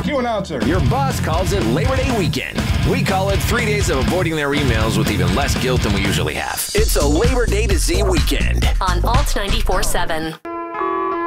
Cue announcer. Your boss calls it Labor Day weekend. We call it 3 days of avoiding their emails with even less guilt than we usually have. It's a Labor Day to Z weekend on Alt 94.7.